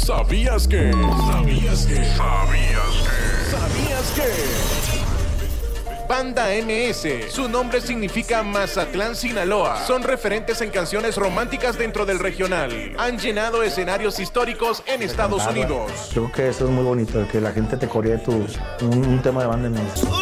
¿Sabías que? ¿Sabías que? ¿Sabías que? ¿Sabías que? Banda MS, su nombre significa Mazatlán, Sinaloa. Son referentes en canciones románticas dentro del regional. Han llenado escenarios históricos en Estados Unidos. Creo que eso es muy bonito, que la gente te coree un tema de Banda MS.